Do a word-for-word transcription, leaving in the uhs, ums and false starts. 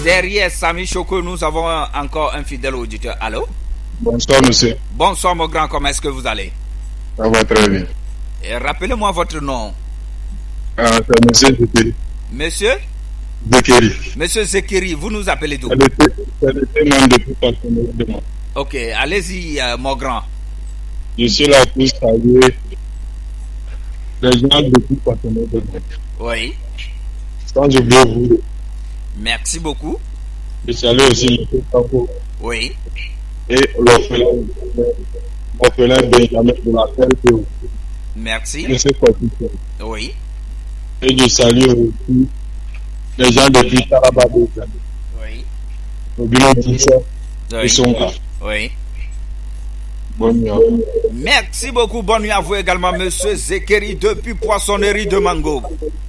Derrière Samy Choco, nous avons encore un fidèle auditeur. Allô? Bonsoir, monsieur. Bonsoir, mon grand. Comment est-ce que vous allez? Ça va très bien. Et rappelez-moi votre nom. Ah, c'est monsieur Zekeri. Monsieur? Zekeri. Monsieur Zekeri, vous nous appelez d'où? C'est le témoin depuis partenaire de moi. Ok, allez-y, euh, mon grand. Je suis là pour saluer les gens depuis partenaire de moi. Oui. Sans oublier vous. Merci beaucoup. Je salue aussi M. Campo. Oui. Et l'orphelin, l'orphelin Benjamin de la Terre. Merci. M. Fortifier. Oui. Et je salue aussi les gens depuis Tarababé. Oui. Le bureau de ça. Oui. Ils sont là. Oui. Bonne nuit à vous. Merci beaucoup. Bonne nuit à vous également, monsieur Zekeri, depuis Poissonnerie de Mango.